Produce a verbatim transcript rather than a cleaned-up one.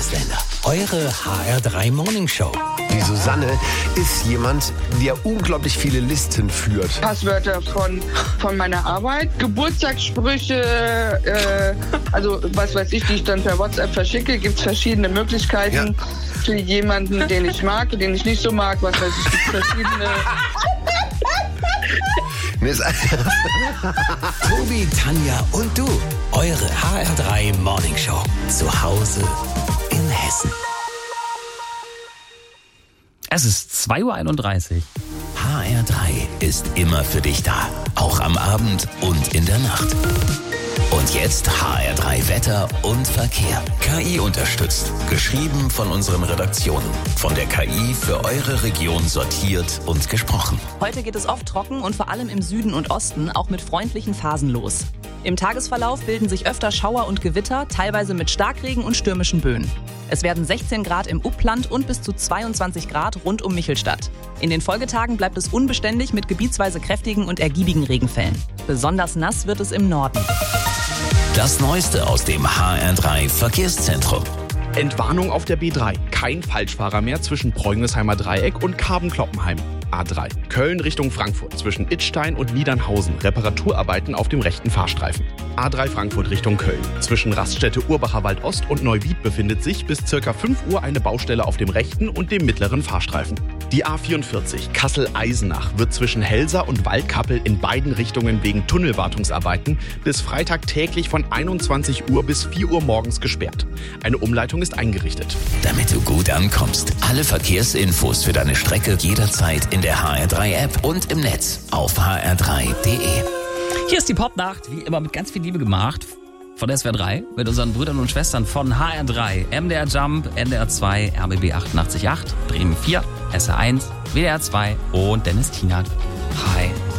Bundesländer. Eure H R drei Morning Show. Die Susanne ist jemand, der unglaublich viele Listen führt. Passwörter von, von meiner Arbeit, Geburtstagssprüche, äh, also was weiß ich, die ich dann per WhatsApp verschicke. Gibt es verschiedene Möglichkeiten ja. für jemanden, den ich mag, den ich nicht so mag. Was weiß ich, gibt verschiedene... Tobi, Tanja und du. Eure H R drei Morning Show. Zu Hause in Hessen. Es ist zwei Uhr einunddreißig. H R drei ist immer für dich da. Auch am Abend und in der Nacht. Und jetzt H R drei Wetter und Verkehr. K I unterstützt. Geschrieben von unseren Redaktionen. Von der K I für eure Region sortiert und gesprochen. Heute geht es oft trocken und vor allem im Süden und Osten auch mit freundlichen Phasen los. Im Tagesverlauf bilden sich öfter Schauer und Gewitter, teilweise mit Starkregen und stürmischen Böen. Es werden sechzehn Grad im Upland und bis zu zweiundzwanzig Grad rund um Michelstadt. In den Folgetagen bleibt es unbeständig mit gebietsweise kräftigen und ergiebigen Regenfällen. Besonders nass wird es im Norden. Das Neueste aus dem H R drei Verkehrszentrum. Entwarnung auf der B drei. Kein Falschfahrer mehr zwischen Preungnesheimer Dreieck und Karben-Kloppenheim. A drei. Köln Richtung Frankfurt zwischen Idstein und Niedernhausen. Reparaturarbeiten auf dem rechten Fahrstreifen. A drei Frankfurt Richtung Köln. Zwischen Raststätte Urbacher Wald Ost und Neuwied befindet sich bis ca. fünf Uhr eine Baustelle auf dem rechten und dem mittleren Fahrstreifen. Die A vierundvierzig Kassel-Eisenach wird zwischen Helsa und Waldkappel in beiden Richtungen wegen Tunnelwartungsarbeiten bis Freitag täglich von einundzwanzig Uhr bis vier Uhr morgens gesperrt. Eine Umleitung ist eingerichtet. Damit du gut ankommst. Alle Verkehrsinfos für deine Strecke jederzeit in der H R drei App und im Netz auf h r drei punkt d e. Hier ist die Popnacht, wie immer mit ganz viel Liebe gemacht. Von S W R drei, mit unseren Brüdern und Schwestern von H R drei, M D R Jump, N D R zwei, R B B achtundachtzig Komma acht, Bremen vier, S R eins, W D R zwei und Dennis Tinak. Hi.